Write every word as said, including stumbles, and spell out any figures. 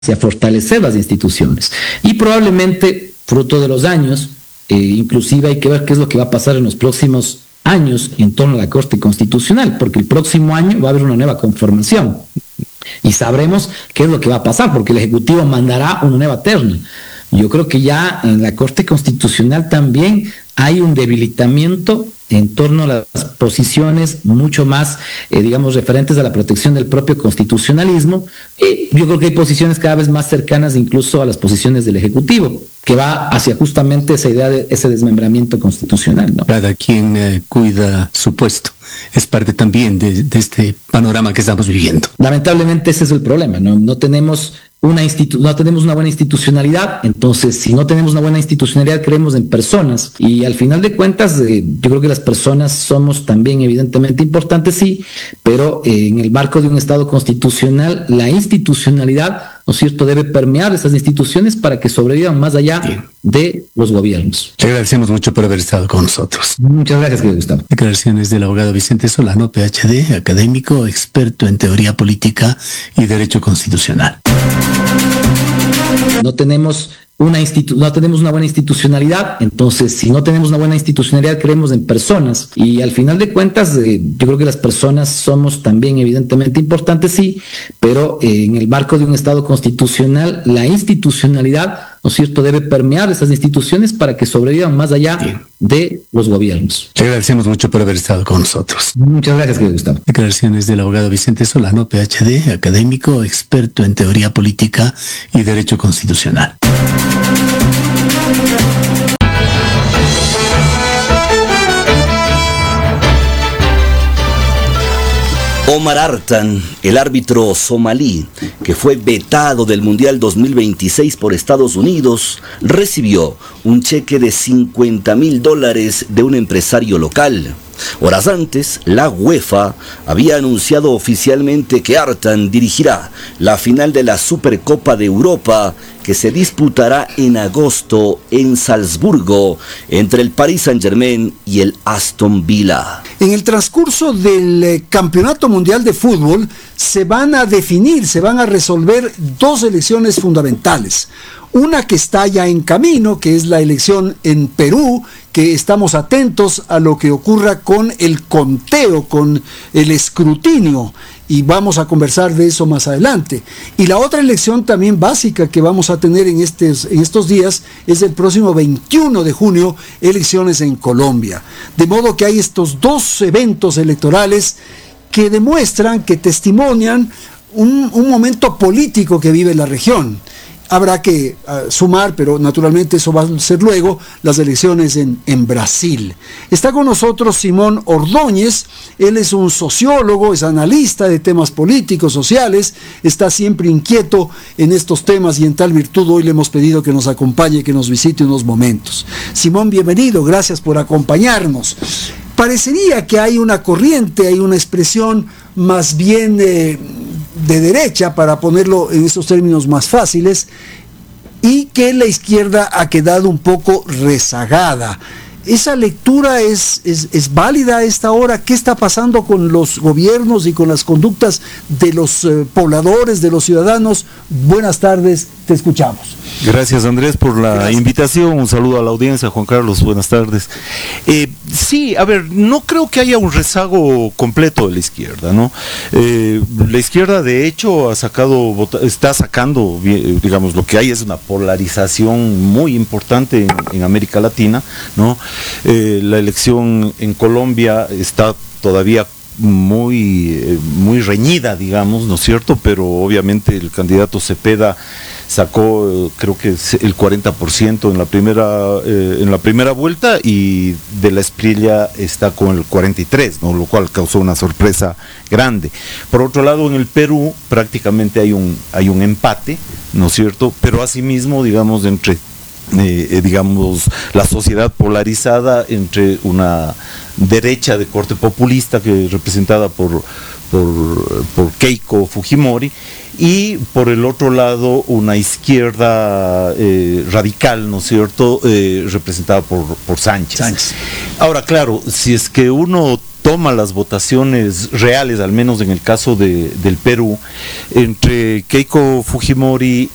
a fortalecer las instituciones. Y probablemente, fruto de los años, eh, inclusive hay que ver qué es lo que va a pasar en los próximos años en torno a la Corte Constitucional, porque el próximo año va a haber una nueva conformación y sabremos qué es lo que va a pasar, porque el Ejecutivo mandará una nueva terna. Yo creo que ya en la Corte Constitucional también hay un debilitamiento en torno a las posiciones mucho más, eh, digamos, referentes a la protección del propio constitucionalismo. Y yo creo que hay posiciones cada vez más cercanas incluso a las posiciones del Ejecutivo, que va hacia justamente esa idea de ese desmembramiento constitucional, ¿no? Cada quien eh, cuida su puesto. Es parte también de, de este panorama que estamos viviendo. Lamentablemente ese es el problema, ¿no? No tenemos una institu- no tenemos una buena institucionalidad. Entonces, si no tenemos una buena institucionalidad, creemos en personas, y al final de cuentas eh, yo creo que las personas somos también evidentemente importantes, sí, pero eh, en el marco de un Estado constitucional, la institucionalidad, ¿no es cierto?, debe permear esas instituciones para que sobrevivan más allá sí. de los gobiernos. Te agradecemos mucho por haber estado con nosotros. Muchas gracias, querido Gustavo. Declaraciones del abogado Vicente Solano, P H D, académico, experto en teoría política y derecho constitucional. No tenemos una institu- no tenemos una buena institucionalidad. Entonces, si no tenemos una buena institucionalidad, creemos en personas, y al final de cuentas eh, yo creo que las personas somos también evidentemente importantes, sí, pero eh, en el marco de un Estado constitucional, la institucionalidad, ¿no es cierto?, debe permear esas instituciones para que sobrevivan más allá sí. de los gobiernos. Te agradecemos mucho por haber estado con nosotros. Muchas gracias, querido Gustavo. Declaraciones del abogado Vicente Solano, P H D, académico, experto en teoría política y derecho constitucional. Omar Artan, el árbitro somalí que fue vetado del Mundial dos mil veintiséis por Estados Unidos, recibió un cheque de cincuenta mil dólares de un empresario local. Horas antes, la UEFA había anunciado oficialmente que Artan dirigirá la final de la Supercopa de Europa, que se disputará en agosto en Salzburgo entre el Paris Saint-Germain y el Aston Villa. En el transcurso del eh, Campeonato Mundial de Fútbol se van a definir, se van a resolver dos elecciones fundamentales. Una que está ya en camino, que es la elección en Perú, que estamos atentos a lo que ocurra con el conteo, con el escrutinio, y vamos a conversar de eso más adelante. Y la otra elección también básica que vamos a tener en estos, en estos días es el próximo veintiuno de junio, elecciones en Colombia. De modo que hay estos dos eventos electorales que demuestran, que testimonian un, un momento político que vive la región. Habrá que uh, sumar, pero naturalmente eso va a ser luego, las elecciones en, en Brasil. Está con nosotros Simón Ordóñez. Él es un sociólogo, es analista de temas políticos, sociales, está siempre inquieto en estos temas, y en tal virtud hoy le hemos pedido que nos acompañe, que nos visite unos momentos. Simón, bienvenido, gracias por acompañarnos. Parecería que hay una corriente, hay una expresión más bien eh, de derecha, para ponerlo en estos términos más fáciles, y que la izquierda ha quedado un poco rezagada. ¿Esa lectura es, es, es válida a esta hora? ¿Qué está pasando con los gobiernos y con las conductas de los eh, pobladores, de los ciudadanos? Buenas tardes, te escuchamos. Gracias, Andrés, por la Gracias. invitación. Un saludo a la audiencia. Juan Carlos, buenas tardes. Eh, sí, a ver, no creo que haya un rezago completo de la izquierda, ¿no? Eh, la izquierda, de hecho, ha sacado, está sacando, digamos, lo que hay es una polarización muy importante en, en América Latina, ¿no? Eh, la elección en Colombia está todavía muy, eh, muy reñida, digamos, ¿no es cierto? Pero obviamente el candidato Cepeda sacó, eh, creo que el cuarenta por ciento en la primera eh, en la primera vuelta, y de la Espriella está con el cuarenta y tres por ciento, ¿no? Lo cual causó una sorpresa grande. Por otro lado, en el Perú prácticamente hay un hay un empate, ¿no es cierto? Pero asimismo, digamos, entre Eh, eh, digamos, la sociedad polarizada entre una derecha de corte populista, que es representada por, por, por Keiko Fujimori, y por el otro lado una izquierda eh, radical, ¿no es cierto?, eh, representada por, por Sánchez. Sánchez. Ahora, claro, si es que uno toma las votaciones reales, al menos en el caso de, del Perú, entre Keiko Fujimori